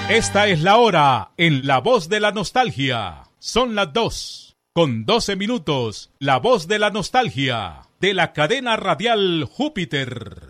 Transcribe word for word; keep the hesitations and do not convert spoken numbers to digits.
Esta es la hora en La Voz de la Nostalgia. Son las dos, con doce minutos. La Voz de la Nostalgia, de la cadena radial Júpiter.